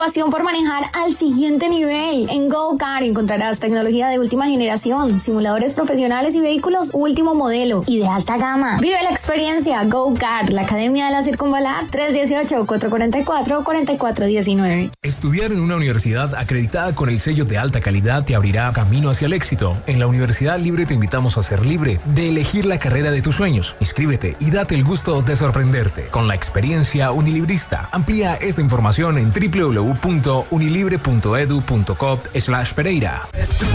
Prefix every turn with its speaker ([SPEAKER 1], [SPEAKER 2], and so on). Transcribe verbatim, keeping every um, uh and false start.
[SPEAKER 1] Pasión por manejar al siguiente nivel. En GoCar encontrarás tecnología de última generación, simuladores profesionales y vehículos último modelo y de alta gama. Vive la experiencia GoCar, la Academia de la Circunvalar, tres uno ocho, cuatro cuatro cuatro, cuatro cuatro uno nueve.
[SPEAKER 2] Estudiar en una universidad acreditada con el sello de alta calidad te abrirá camino hacia el éxito. En la Universidad Libre te invitamos a ser libre de elegir la carrera de tus sueños. Inscríbete y date el gusto de sorprenderte con la experiencia unilibrista. Amplía esta información en w w w punto unilibre punto edu punto co slash Pereira.